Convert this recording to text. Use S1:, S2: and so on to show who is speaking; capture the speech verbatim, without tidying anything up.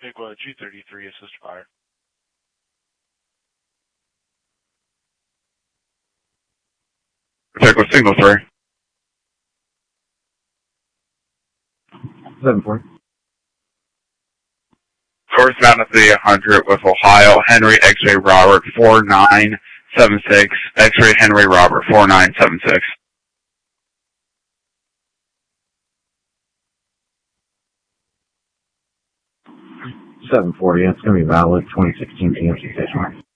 S1: Bigwood G thirty-three, assist fire.
S2: Protect with signal three.
S3: seven four.
S2: Source down to three hundred with Ohio, Henry X-ray Robert four nine seven six, X-ray Henry Robert four nine seven six.
S3: seven four, yeah, it's going to be valid, twenty sixteen P M C station.